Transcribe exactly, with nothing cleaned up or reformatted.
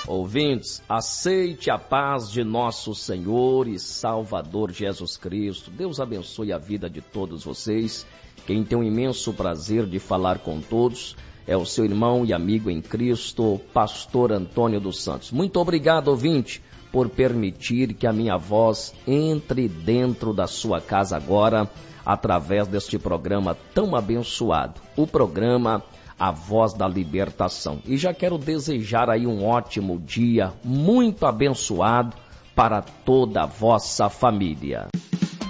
Ouvintes, aceite a paz de nosso Senhor e Salvador Jesus Cristo. Deus abençoe a vida de todos vocês. Quem tem um imenso prazer de falar com todos é o seu irmão e amigo em Cristo, Pastor Antônio dos Santos. Muito obrigado, ouvinte, por permitir que a minha voz entre dentro da sua casa agora, através deste programa tão abençoado, o programa A Voz da Libertação. E já quero desejar aí um ótimo dia, muito abençoado para toda a vossa família.